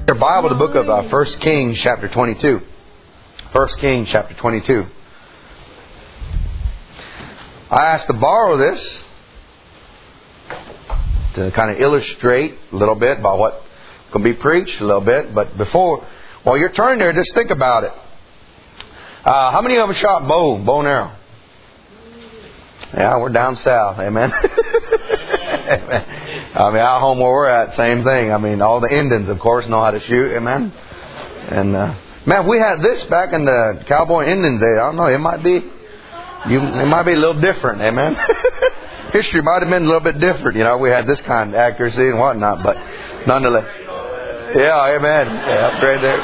Your Bible, the book of 1 Kings chapter 22. 1 Kings chapter 22. I asked to borrow this to kind of illustrate a little bit about what can be preached a little bit. But while you're turning there, just think about it. How many of them shot bow and arrow? Yeah, we're down south. Amen. Amen. I mean, out home where we're at, same thing. I mean, all the Indians, of course, know how to shoot. Amen. And man, if we had this back in the cowboy Indian days, I don't know. It might be a little different. Amen. History might have been a little bit different. You know, we had this kind of accuracy and whatnot, but nonetheless. Yeah, amen. Yeah, right there.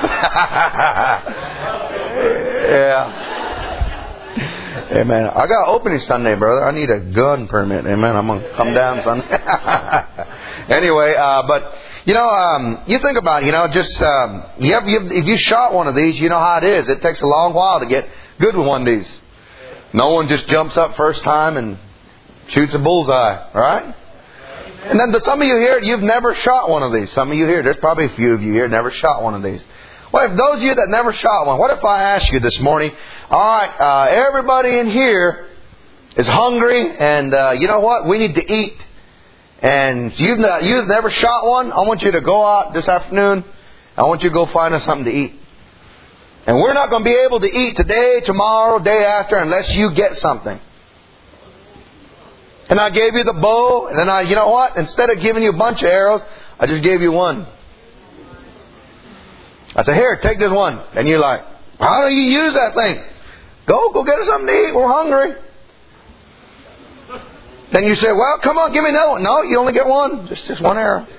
Yeah. Amen. I got opening Sunday, brother. I need a gun permit. Amen. I'm going to come down Sunday. Anyway, but, you think about it, if you shot one of these, you know how it is. It takes a long while to get good with one of these. No one just jumps up first time and shoots a bullseye, right? And then some of you here, you've never shot one of these. Some of you here, there's probably a few of you here never shot one of these. Well, if those of you that never shot one, what if I ask you this morning, all right, everybody in here is hungry, and you know what? We need to eat. And you've never shot one. I want you to go out this afternoon. I want you to go find us something to eat. And we're not going to be able to eat today, tomorrow, day after, unless you get something. And I gave you the bow, and then you know what? Instead of giving you a bunch of arrows, I just gave you one. I said, here, take this one. And you're like, how do you use that thing? Go get us something to eat. We're hungry. Then you say, well, come on, give me another one. No, you only get one. Just one arrow.